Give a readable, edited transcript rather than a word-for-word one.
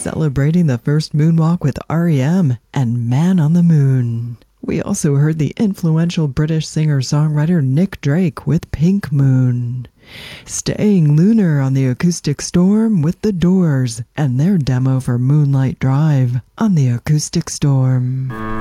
celebrating the first moonwalk with REM and Man on the Moon. We also heard the influential British singer-songwriter Nick Drake with Pink Moon. Staying lunar on the Acoustic Storm with The Doors and their demo for Moonlight Drive on the Acoustic Storm.